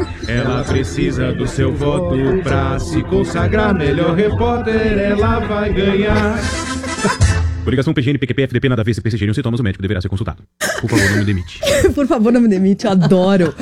Ela precisa do seu voto pra se consagrar melhor repórter, ela vai ganhar. Coligação PGN, PQP, FDP, nada a ver, CPC, geriam sintomas, o médico deverá ser consultado. Por favor, não me demite. Por favor, não me demite, eu adoro.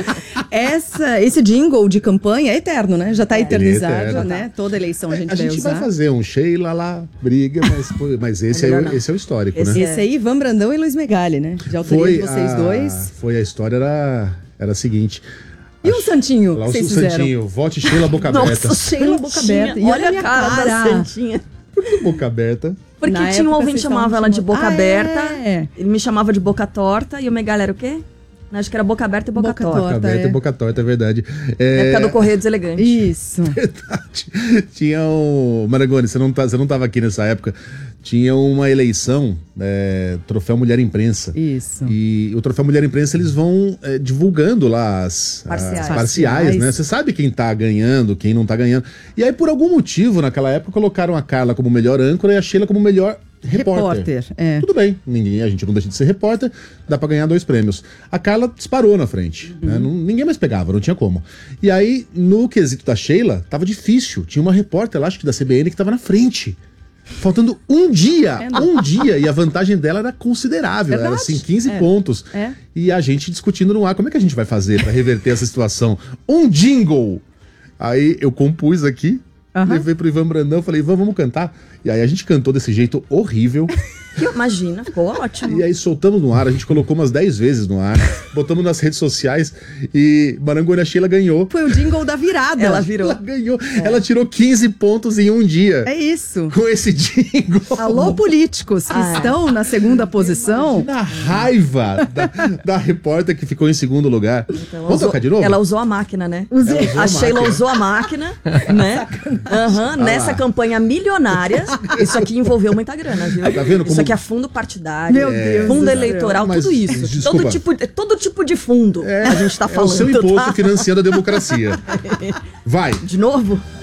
Esse jingle de campanha é eterno, né? Já tá eternizado, eterno, né? Toda eleição a gente vai usar. Vai fazer um Sheila lá, briga, mas esse é o histórico, né? Esse aí, Ivan Brandão e Luiz Megali, né? De autoria de vocês dois. A história era a seguinte... E o Santinho, lá o vocês Santinho, vote Sheila Boca Aberta. Nossa, Sheila Boca Aberta. E olha a cara da Santinha. Por que Boca Aberta? Porque Na tinha um época ouvinte que vocês chamava ela de boca aberta, ele me chamava de boca torta, e o Megali era o quê? Acho que era boca aberta e boca torta. Boca aberta e boca torta, é verdade. Na época do Correio Deselegante. Isso. Verdade. Tinha Marangoni, você não tava aqui nessa época. Tinha uma eleição, Troféu Mulher Imprensa. Isso. E o Troféu Mulher Imprensa, eles vão divulgando lá as parciais, né? Você sabe quem tá ganhando, quem não tá ganhando. E aí, por algum motivo, naquela época, colocaram a Carla como melhor âncora e a Sheila como melhor repórter. Tudo bem, a gente não deixa de ser repórter, dá pra ganhar 2 prêmios. A Carla disparou na frente, né? Ninguém mais pegava, não tinha como. E aí, no quesito da Sheila, tava difícil. Tinha uma repórter lá, acho que da CBN, que tava na frente. Faltando um dia, e a vantagem dela era considerável, era assim, 15 pontos. E a gente discutindo no ar, como é que a gente vai fazer pra reverter essa situação? Um jingle! Aí eu compus aqui, levei pro Ivan Brandão, falei, Ivan, vamos cantar? E aí a gente cantou desse jeito horrível. Imagina, ficou ótimo. E aí soltamos no ar, a gente colocou umas 10 vezes no ar, botamos nas redes sociais e Marangoni, a Sheila ganhou. Foi o jingle da virada. Ela virou. Ela ganhou. Ela tirou 15 pontos em um dia. É isso. Com esse jingle. Alô, políticos que estão na segunda posição. Na raiva da repórter que ficou em segundo lugar. Então, vamos tocar de novo? Ela usou a máquina, né? A Sheila usou a máquina, né? Nessa campanha milionária. Isso aqui envolveu muita grana, viu? Tá vendo como... Isso aqui é fundo partidário, Meu Deus, fundo eleitoral, mas, tudo isso. Desculpa. Todo tipo de fundo a gente tá falando. É o seu imposto tá? financiando a democracia. Vai. De novo?